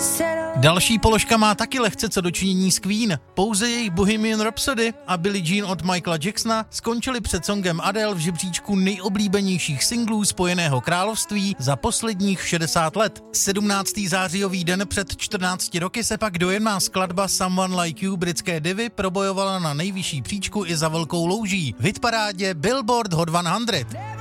Další položka má taky lehce co dočinění s Queen. Pouze jejich Bohemian Rhapsody a Billie Jean od Michaela Jacksona skončili před songem Adele v žebříčku nejoblíbenějších singlů Spojeného království za posledních 60 let. 17. zářijový den před 14 roky se pak dojemná skladba Someone Like You britské divy probojovala na nejvyšší příčku i za velkou louží v hitparádě Billboard Hot 100.